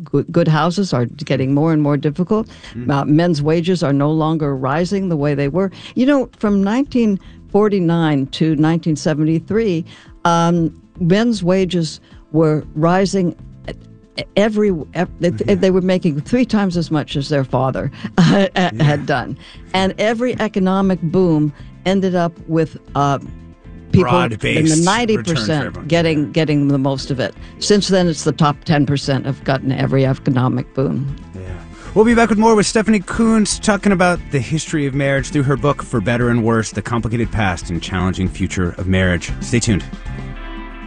good houses are getting more and more difficult. Men's wages are no longer rising the way they were. You know, from 1949 to 1973, men's wages were rising. They were making 3 times as much as their father had done, and every economic boom ended up with people in the 90% getting the most of it. Since then, it's the top 10% have gotten every economic boom. Yeah. We'll be back with more with Stephanie Coontz talking about the history of marriage through her book For Better and Worse: The Complicated Past and Challenging Future of Marriage. Stay tuned.